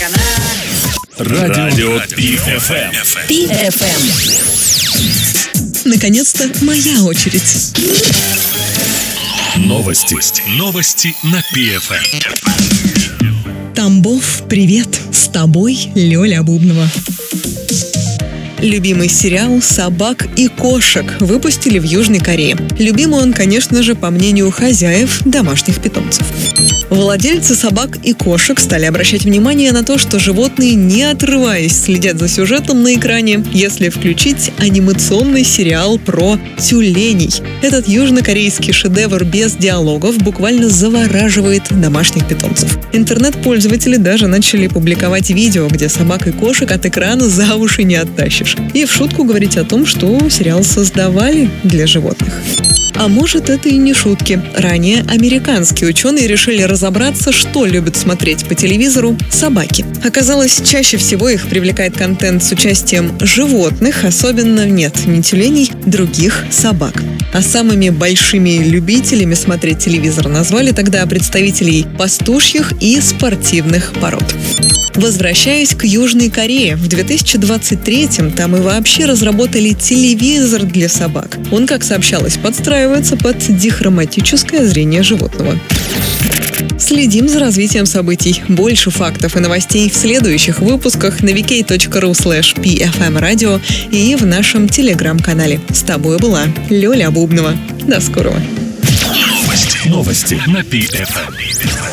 Радио ПИ-ФМ. ПИ-ФМ. Наконец-то моя очередь. Новости на ПИ-ФМ. Тамбов, привет! С тобой Лёля Бубнова. Любимый сериал «Собак и кошек» выпустили в Южной Корее. Любимый он, конечно же, по мнению хозяев домашних питомцев. Владельцы собак и кошек стали обращать внимание на то, что животные, не отрываясь, следят за сюжетом на экране, если включить анимационный сериал про тюленей. Этот южнокорейский шедевр без диалогов буквально завораживает домашних питомцев. Интернет-пользователи даже начали публиковать видео, где собак и кошек от экрана за уши не оттащишь. И в шутку говорить о том, что сериал создавали для животных. А может, это и не шутки. Ранее американские ученые решили разобраться, что любят смотреть по телевизору собаки. Оказалось, чаще всего их привлекает контент с участием животных, особенно не тюленей, других собак. А самыми большими любителями смотреть телевизор назвали тогда представителей пастушьих и спортивных пород. Возвращаясь к Южной Корее, в 2023-м там и вообще разработали телевизор для собак. Он, как сообщалось, подстраивается под дихроматическое зрение животного. Следим за развитием событий. Больше фактов и новостей в следующих выпусках на vk.ru/PFM-радио и в нашем телеграм-канале. С тобой была Лёля Бубнова. До скорого. Новости на ПИ-ФМ.